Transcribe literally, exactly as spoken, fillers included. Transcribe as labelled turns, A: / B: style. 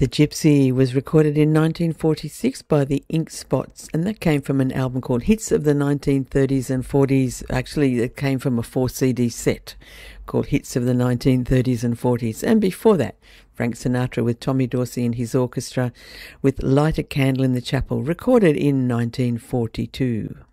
A: The Gypsy was recorded in nineteen forty-six by the Ink Spots, and that came from an album called Hits of the nineteen thirties and forties. Actually, it came from a four C D set called Hits of the nineteen thirties and forties. And before that, Frank Sinatra with Tommy Dorsey and his orchestra with Light a Candle in the Chapel, recorded in nineteen forty-two.